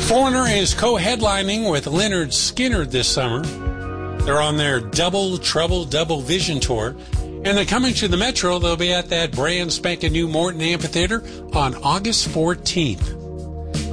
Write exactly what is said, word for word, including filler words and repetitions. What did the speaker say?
Foreigner is co-headlining with Lynyrd Skynyrd this summer. They're on their Double Trouble Double Vision tour, and they're coming to the Metro. They'll be at that brand spanking new Morton Amphitheater on August fourteenth.